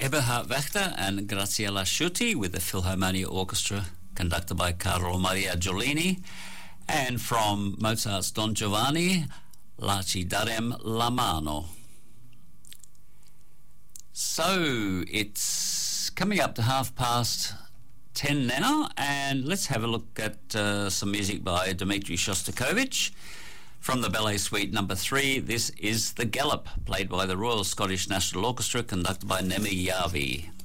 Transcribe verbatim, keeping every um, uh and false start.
Eberhard Wachter and Graziella Schutti with the Philharmonia Orchestra, conducted by Carlo Maria Giolini. And from Mozart's Don Giovanni, La Ci darem la mano. So it's coming up to half past ten now, and let's have a look at uh, some music by Dmitri Shostakovich. From the Ballet Suite number three, this is The Gallop, played by the Royal Scottish National Orchestra, conducted by Nemi Yavi.